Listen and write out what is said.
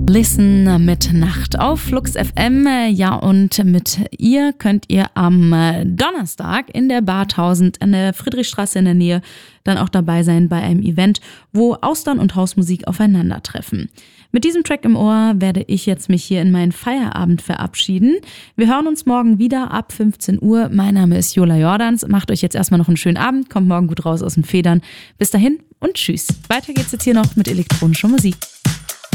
Listen mit Nacht auf Flux FM. Ja, und mit ihr könnt ihr am Donnerstag in der Bar 1000 an der Friedrichstraße in der Nähe dann auch dabei sein bei einem Event, wo Austern und Hausmusik aufeinandertreffen. Mit diesem Track im Ohr werde ich jetzt mich hier in meinen Feierabend verabschieden. Wir hören uns morgen wieder ab 15 Uhr. Mein Name ist Jola Jordans. Macht euch jetzt erstmal noch einen schönen Abend. Kommt morgen gut raus aus den Federn. Bis dahin und tschüss. Weiter geht's jetzt hier noch mit elektronischer Musik.